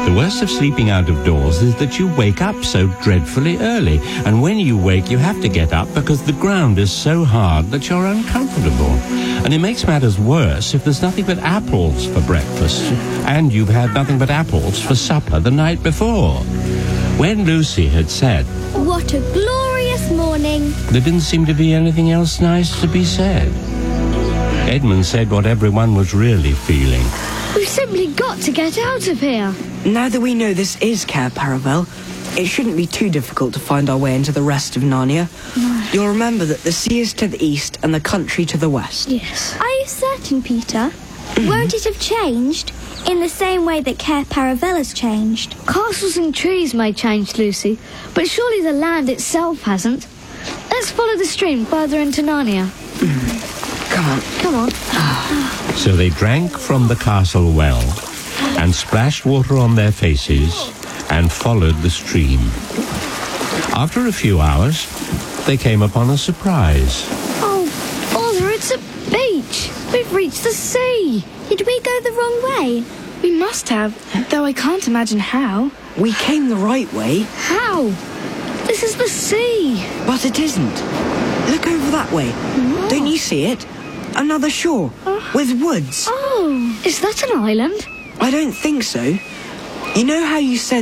The worst of sleeping out of doors is that you wake up so dreadfully early. And when you wake, you have to get up because the ground is so hard that you're uncomfortable. And it makes matters worse if there's nothing but apples for breakfast and you've had nothing but apples for supper the night before. When Lucy had said, "What a glorious morning," there didn't seem to be anything else nice to be said. Edmund said what everyone was really feeling. we've simply got to get out of here. Now that we know this is Cair Paravel, it shouldn't be too difficult to find our way into the rest of Narnia. No. You'll remember that the sea is to the east and the country to the west. Yes. Are you certain, Peter? Won't it have changed in the same way that Cair Paravel has changed? Castles and trees may change, Lucy, but surely the land itself hasn't. Let's follow the stream further into Narnia. Come on. So they drank from the castle well and splashed water on their faces and followed the stream. After a few hours, they came upon a surprise. Oh, Father, it's a beach. We've reached the sea. Did we go the wrong way? We must have, though I can't imagine how. We came the right way, How? This is the sea. but it isn't. Look over that way. Don't you see it? Another shore with woods. Oh, is that an island? I don't think so. You know how you said